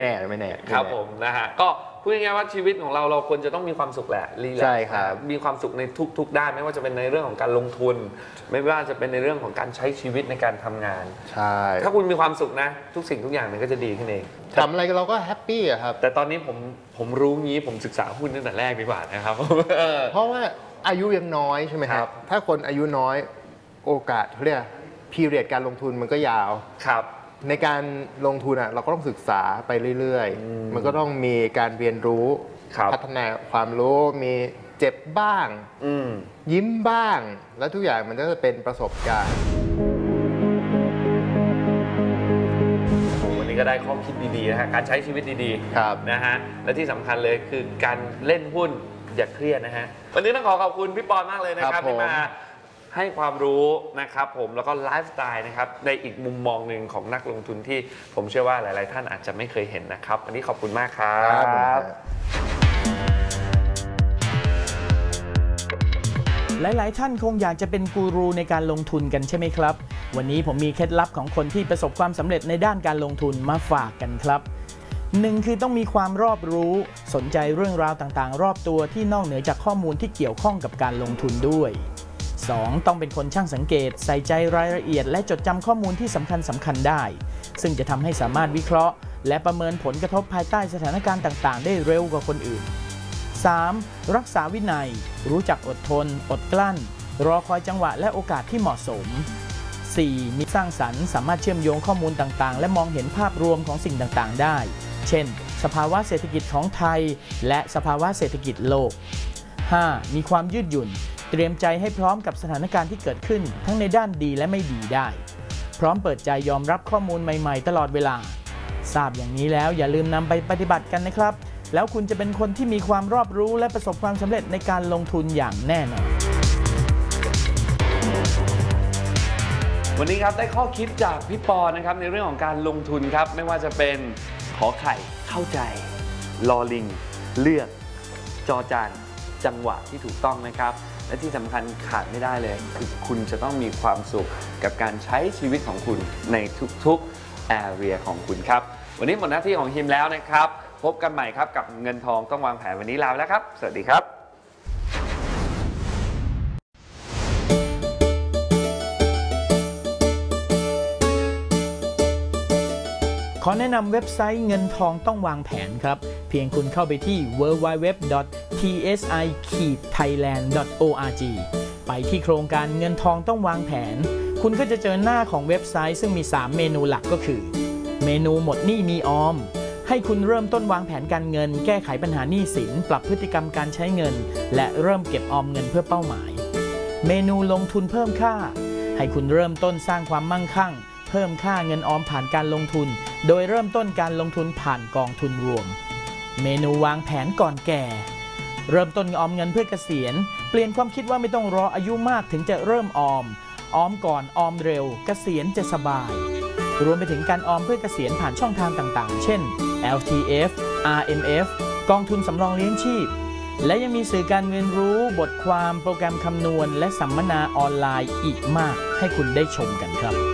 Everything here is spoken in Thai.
ไม่แน่ครับผมนะฮะก็พูดง่ายๆว่าชีวิตของเราควรจะต้องมีความสุขแหละรีแลกซ์ใช่ครับมีความสุขในทุกด้านไม่ว่าจะเป็นในเรื่องของการลงทุนไม่ว่าจะเป็นในเรื่องของการใช้ชีวิตในการทำงานใช่ถ้าคุณมีความสุขนะทุกสิ่งทุกอย่างมันก็จะดีขึ้นเองทำอะไรเราก็แฮปปี้อะครับแต่ตอนนี้ผมรู้งี้ผมศึกษาหุ้นตั้งแต่แรกดีกว่านะครับเพราะว่าอายุยังน้อยใช่ไหมครับถ้าคนอายุน้อยโอกาสเขาเรียกพีเรียดการลงทุนมันก็ยาวครับในการลงทุนเราก็ต้องศึกษาไปเรื่อยๆมันก็ต้องมีการเรียนรู้พัฒนาความรู้มีเจ็บบ้างยิ้มบ้างแล้วทุกอย่างมันก็จะเป็นประสบการณ์วันนี้ก็ได้ข้อคิดดีๆนะฮะการใช้ชีวิตดีๆนะฮะและที่สำคัญเลยคือการเล่นหุ้นอย่าเครียดนะฮะวันนี้ต้องขอบคุณพี่ปอนมากเลยนะครับที่มาให้ความรู้นะครับผมแล้วก็ไลฟ์สไตล์นะครับในอีกมุมมองหนึ่งของนักลงทุนที่ผมเชื่อว่าหลายๆท่านอาจจะไม่เคยเห็นนะครับวันนี้ขอบคุณมากครับหลายๆท่านคงอยากจะเป็นกูรูในการลงทุนกันใช่ไหมครับวันนี้ผมมีเคล็ดลับของคนที่ประสบความสำเร็จในด้านการลงทุนมาฝากกันครับ1คือต้องมีความรอบรู้สนใจเรื่องราวต่างๆรอบตัวที่นอกเหนือจากข้อมูลที่เกี่ยวข้องกับการลงทุนด้วย2ต้องเป็นคนช่างสังเกตใส่ใจรายละเอียดและจดจำข้อมูลที่สำคัญได้ซึ่งจะทำให้สามารถวิเคราะห์และประเมินผลกระทบภายใต้สถานการณ์ต่างๆได้เร็วกว่าคนอื่น 3. รักษาวินัยรู้จักอดทนอดกลั้นรอคอยจังหวะและโอกาสที่เหมาะสม 4. มีสร้างสรรค์สามารถเชื่อมโยงข้อมูลต่างๆและมองเห็นภาพรวมของสิ่งต่างๆได้เช่นสภาวะเศรษฐกิจของไทยและสภาวะเศรษฐกิจโลก 5. มีความยืดหยุ่นเตรียมใจให้พร้อมกับสถานการณ์ที่เกิดขึ้นทั้งในด้านดีและไม่ดีได้พร้อมเปิดใจยอมรับข้อมูลใหม่ๆตลอดเวลาทราบอย่างนี้แล้วอย่าลืมนำไปปฏิบัติกันนะครับแล้วคุณจะเป็นคนที่มีความรอบรู้และประสบความสำเร็จในการลงทุนอย่างแน่นอนวันนี้ครับได้ข้อคิดจากพี่ปอนะครับในเรื่องของการลงทุนครับไม่ว่าจะเป็นขอไข่เข้าใจลอลิงเลือกจอจานจังหวะที่ถูกต้องนะครับและที่สำคัญขาดไม่ได้เลยคือคุณจะต้องมีความสุขกับการใช้ชีวิตของคุณในทุกๆแอเรียของคุณครับวันนี้หมดหน้าที่ของฮิมแล้วนะครับพบกันใหม่ครับกับเงินทองต้องวางแผนวันนี้ลาแล้วครับสวัสดีครับขอแนะนำเว็บไซต์เงินทองต้องวางแผนครับเพียงคุณเข้าไปที่ www.tsi-thailand.org ไปที่โครงการเงินทองต้องวางแผนคุณก็จะเจอหน้าของเว็บไซต์ซึ่งมี3เมนูหลักก็คือเมนูหมดหนี้มีออมให้คุณเริ่มต้นวางแผนการเงินแก้ไขปัญหาหนี้สินปรับพฤติกรรมการใช้เงินและเริ่มเก็บออมเงินเพื่อเป้าหมายเมนูลงทุนเพิ่มค่าให้คุณเริ่มต้นสร้างความมั่งคั่งเพิ่มค่าเงินออมผ่านการลงทุนโดยเริ่มต้นการลงทุนผ่านกองทุนรวมเมนูวางแผนก่อนแก่เริ่มต้นออมเงินเพื่อเกษียณเปลี่ยนความคิดว่าไม่ต้องรออายุมากถึงจะเริ่มออมก่อนออมเร็วเกษียณจะสบายรวมไปถึงการออมเพื่อเกษียณผ่านช่องทางต่างๆเช่น LTF RMF กองทุนสำรองเลี้ยงชีพและยังมีสื่อการเรียนรู้บทความโปรแกรมคำนวณและสัมมนาออนไลน์อีกมากให้คุณได้ชมกันครับ